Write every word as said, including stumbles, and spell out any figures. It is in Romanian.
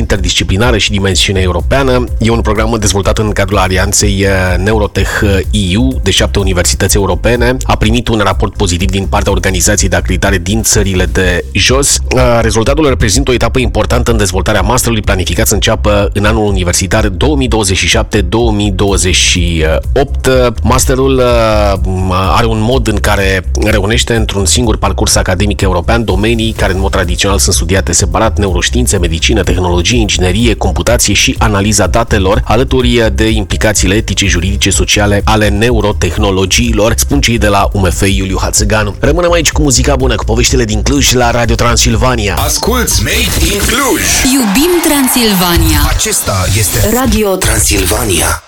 interdisciplinară și dimensiune europeană. E un program dezvoltat în cadrul alianței Neurotech E U de șapte universități europene. A primit un raport pozitiv din partea organizației de acreditare din țările de jos. Rezultatul reprezintă o etapă importantă în dezvoltarea masterului planificat să înceapă în anul universitar două mii douăzeci și șapte două mii douăzeci și opt. Masterul are un mod în care reunește într-un singur parcurs academic european domenii care în mod tradițional sunt studiate separat: neuroștiințe, medicină, tehnologie, inginerie, computație și analiza datelor, alături de implicațiile etice, juridice, sociale ale neurotehnologiilor, spun cei de la U M F Iuliu Hațeganu. Rămânem aici cu muzica bună, cu poveștile din Cluj la Radio Transilvania. Asculți Made in Cluj! Iubim Transilvania! Acesta este Radio Transilvania.